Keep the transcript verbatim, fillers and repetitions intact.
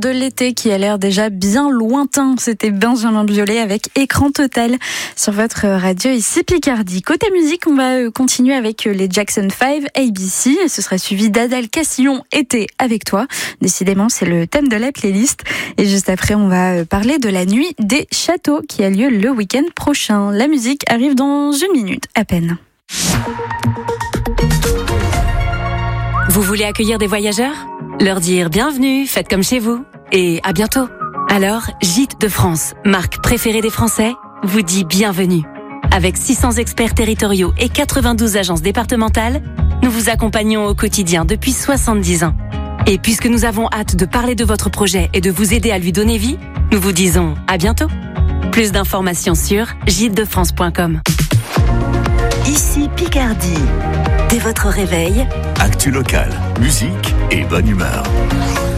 de l'été qui a l'air déjà bien lointain. C'était Benjamin Biolay avec Écran Total sur votre radio ici Picardie. Côté musique, on va continuer avec les Jackson five, A B C. Ce sera suivi d'Adèle Castillon, Été avec toi. Décidément, c'est le thème de la playlist. Et juste après, on va parler de la nuit des châteaux qui a lieu le week-end prochain. La musique arrive dans une minute à peine. Vous voulez accueillir des voyageurs ? Leur dire bienvenue, faites comme chez vous et à bientôt. Alors, Gîtes de France, marque préférée des Français, vous dit bienvenue. Avec six cents experts territoriaux et quatre-vingt-douze agences départementales, nous vous accompagnons au quotidien depuis soixante-dix ans. Et puisque nous avons hâte de parler de votre projet et de vous aider à lui donner vie, nous vous disons à bientôt. Plus d'informations sur gîtes de france point com. Ici Picardie. Dès votre réveil, actu local, musique et bonne humeur.